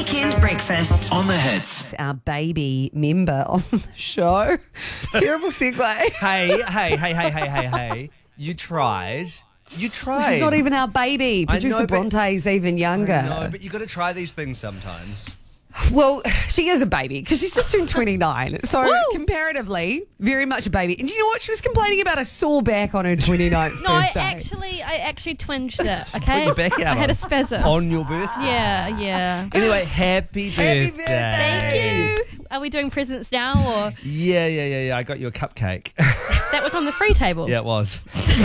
Weekend Breakfast. On the hits. Our baby member on the show. Terrible segue. Hey. You tried. She's not even our baby. I know, Producer but- Bronte's even younger. No, but you got to try these things sometimes. Well, she is a baby because she's just turned 29. So comparatively, very much a baby. And you know what? She was complaining about a sore back on her 29th No, I birthday. actually twinged it, okay? Put your back out I had on- a spasm. On your birthday. Yeah. Anyway, happy birthday. Thank you. Are we doing presents now or Yeah. I got you a cupcake. that was on the free table? Yeah, it was.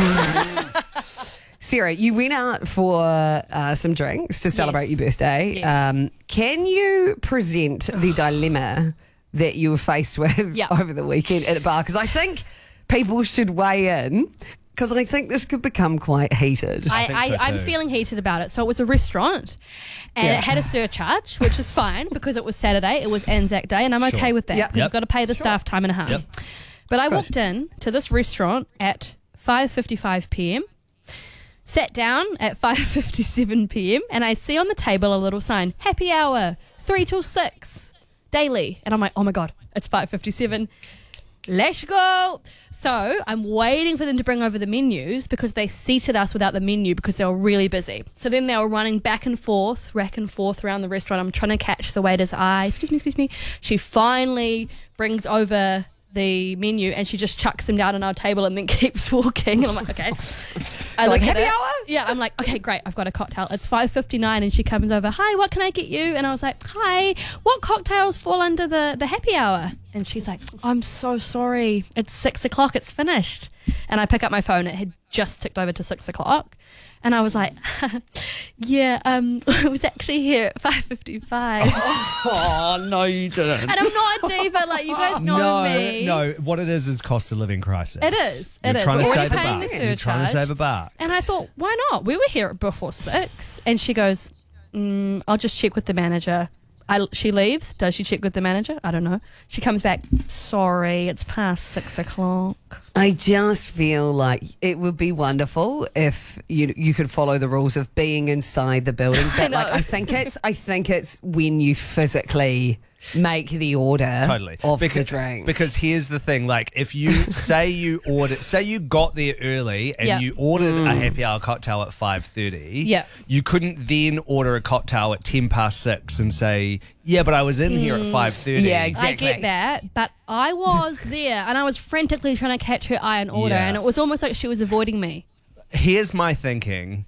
Sarah, you went out for some drinks to celebrate Yes. your birthday. Yes. Can you present the dilemma that you were faced with Yeah. over the weekend at the bar? Because I think people should weigh in because I think this could become quite heated. think so I'm too. feeling heated about it. So it was a restaurant and Yeah. it had a surcharge, which is fine because it was Saturday. It was Anzac Day and I'm okay with that Yep. because you've got to pay the staff time and a half. Yep. But I walked in to this restaurant at 5:55 p.m. Sat down at 5:57 p.m. and I see on the table a little sign, happy hour, 3 till 6, daily. And I'm like, oh my God, it's 5:57. Let's go. So I'm waiting for them to bring over the menus because they seated us without the menu because they were really busy. So then they were running back and forth around the restaurant. I'm trying to catch the waiter's eye. Excuse me. She finally brings over the menu and she just chucks them down on our table and then keeps walking. And I'm like, okay. I Like, look at happy it. hour? Yeah, I'm like, okay, great. I've got a cocktail. It's 5:59 and she comes over. Hi, what can I get you? And I was like, hi, what cocktails fall under the happy hour? And she's like, I'm so sorry. It's 6 o'clock. It's finished. And I pick up my phone. It had just ticked over to 6 o'clock. And I was like, yeah, I was actually here at 5:55. Oh, no, you didn't. And I'm not a diva. Like, you guys know me. No. What it is cost of living crisis. It is. You're It is. trying to We're save already a paying buck. the You're trying to surcharge. save a buck. And I thought, why not? We were here before 6. And she goes, I'll just check with the manager. She leaves. Does she check with the manager? I don't know. She comes back. Sorry, it's past 6 o'clock. I just feel like it would be wonderful if you could follow the rules of being inside the building. But know. like, I think it's when you physically make the order Totally. of the drink. Because here's the thing, like if you say you got there early and Yeah. you ordered a happy hour cocktail at 5:30, Yeah. you couldn't then order a cocktail at 6:10 and say, yeah, but I was in here at 5:30. Yeah, exactly. I get that, but I was there and I was frantically trying to catch her eye and order, Yeah. and it was almost like she was avoiding me. Here's my thinking.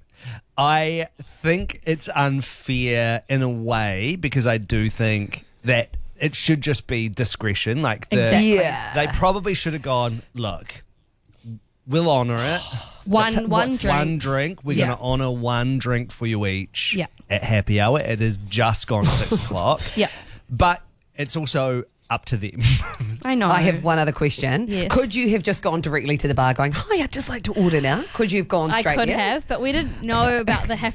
I think it's unfair in a way because I do think that it should just be discretion. Like Exactly. Yeah. they probably should have gone, look, we'll honour it. One drink. One drink. We're Yeah. going to honour one drink for you each Yeah. at happy hour. It has just gone 6 o'clock. Yeah. But it's also up to them. I know. I have one other question. Yes. Could you have just gone directly to the bar going, hi, I'd just like to order now? Could you have gone I straight could there? have, but we didn't know about the